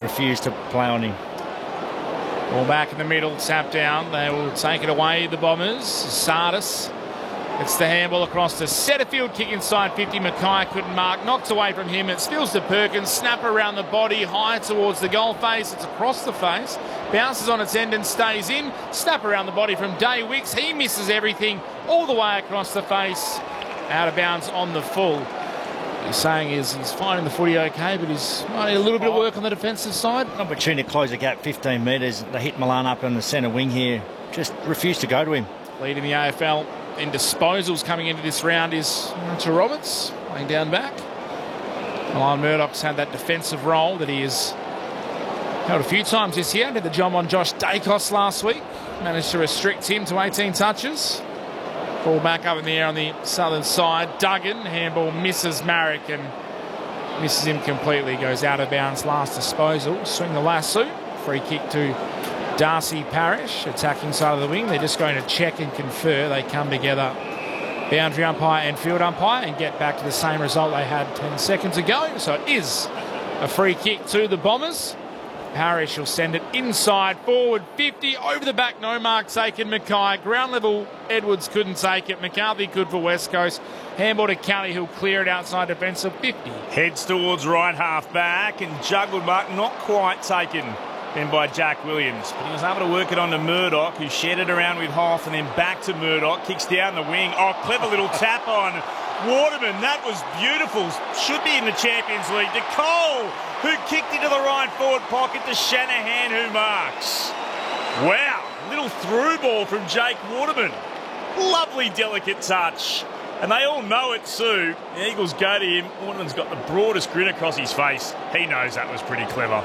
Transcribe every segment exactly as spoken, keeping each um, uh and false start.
refused to play on him. Ball back in the middle, tap down. They will take it away, the Bombers. Sardis. It's the handball across to Setterfield, kick inside fifty. Mackay couldn't mark, knocked away from him. It spills to Perkins, snap around the body, high towards the goal face. It's across the face, bounces on its end and stays in. Snap around the body from Day Wicks. He misses everything all the way across the face, out of bounds on the full. What he's saying is he's finding the footy okay, but he's might need a little bit of work on the defensive side. Opportunity to close the gap fifteen metres. They hit Milan up on the centre wing here. Just refused to go to him. Leading the A F L in disposals coming into this round is Hunter Roberts, laying down back. Milan Murdoch's had that defensive role that he has held a few times this year. Did the job on Josh Dacos last week. Managed to restrict him to eighteen touches. Ball back up in the air on the southern side. Duggan, handball misses Marek and misses him completely. Goes out of bounds last disposal. Swing the lasso. Free kick to Darcy Parish, attacking side of the wing. They're just going to check and confer. They come together, boundary umpire and field umpire, and get back to the same result they had ten seconds ago. So it is a free kick to the Bombers. Parish will send it inside, forward fifty, over the back, no mark taken. Mackay, ground level, Edwards couldn't take it. McCarthy could for West Coast. Handball to Kelly, who'll clear it outside defensive fifty. Heads towards right half back and juggled mark, not quite taken then by Jack Williams. But he was able to work it on to Murdoch, who shared it around with Hoff, and then back to Murdoch. Kicks down the wing. Oh, clever little tap on Waterman. That was beautiful. Should be in the Champions League. To Cole, who kicked into the right forward pocket to Shanahan, who marks. Wow. Little through ball from Jake Waterman. Lovely, delicate touch. And they all know it too. The Eagles go to him. Waterman's got the broadest grin across his face. He knows that was pretty clever.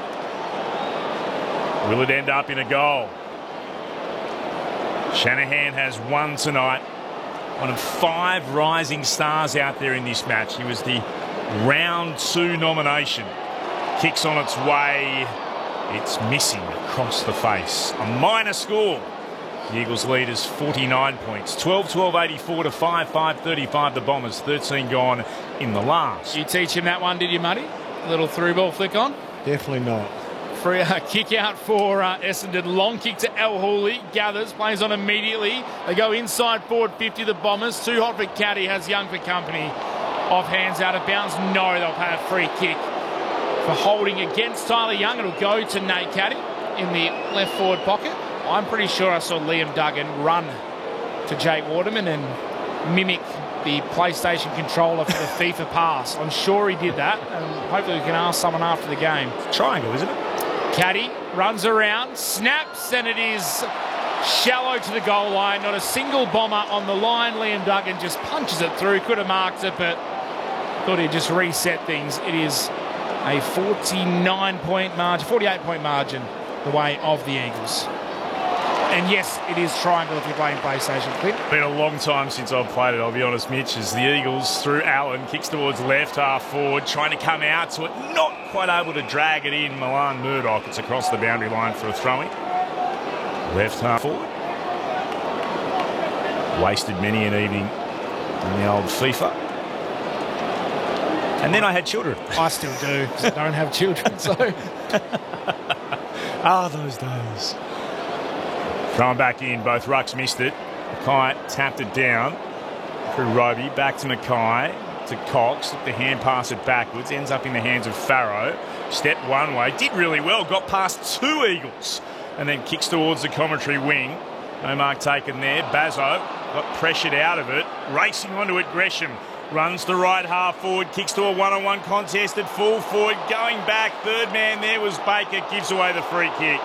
Will it end up in a goal? Shanahan has one tonight. One of five rising stars out there in this match. He was the round two nomination. Kicks on its way. It's missing across the face. A minor score. The Eagles lead is forty-nine points. twelve twelve eighty-four to five five thirty-five. The Bombers, thirteen gone in the last. You teach him that one, did you, Muddy? A little through ball flick on? Definitely not. Free uh, kick out for uh, Essendon. Long kick to El Hooley. Gathers, plays on immediately. They go inside forward fifty, the Bombers. Too hot for Caddy, has Young for company. Off hands, out of bounds. No, they'll pay a free kick for holding against Tyler Young. It'll go to Nate Caddy in the left forward pocket. I'm pretty sure I saw Liam Duggan run to Jake Waterman and mimic the PlayStation controller for the FIFA pass. I'm sure he did that, and hopefully we can ask someone after the game. Triangle, isn't it? Caddy runs around, snaps, and it is shallow to the goal line. Not a single Bomber on the line. Liam Duggan just punches it through. Could have marked it, but thought he'd just reset things. It is a forty-nine point margin, forty-eight point margin the way of the Eagles. And yes, it is triangle if you're playing PlayStation. Clip. Been a long time since I've played it, I'll be honest, Mitch, as the Eagles through Allen, kicks towards left half forward, trying to come out to it, not quite able to drag it in. Milan Murdoch, it's across the boundary line for a throw-in. Left half forward. Wasted many an evening in the old FIFA. And then I had children. I still do, because I don't have children, so... Ah, those days. Thrown back in, both rucks missed it. Mackay tapped it down through Roby, back to Mackay, to Cox, the hand pass it backwards, ends up in the hands of Farrow. Stepped one way, did really well, got past two Eagles, and then kicks towards the commentary wing. No mark taken there. Bazzo got pressured out of it, racing onto it. Gresham runs the right half forward, kicks to a one-on-one contest at full forward, going back. Third man there was Baker, gives away the free kick.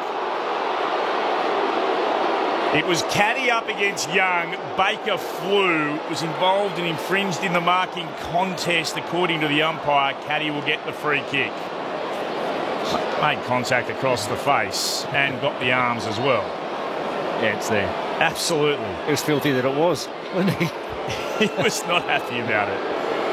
It was Caddy up against Young. Baker flew, was involved and infringed in the marking contest according to the umpire. Caddy will get the free kick. Made contact across the face and got the arms as well. Yeah, it's there. Absolutely. It was filthy that it was, wasn't he? He was not happy about it.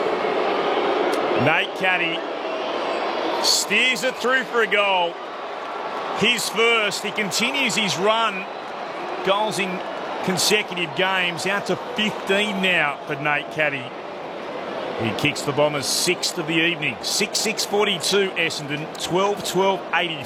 Nate Caddy steers it through for a goal. His first. He continues his run. Goals in consecutive games, out to fifteen now for Nate Caddy. He kicks the Bombers sixth of the evening. six six forty-two Essendon, twelve twelve eighty.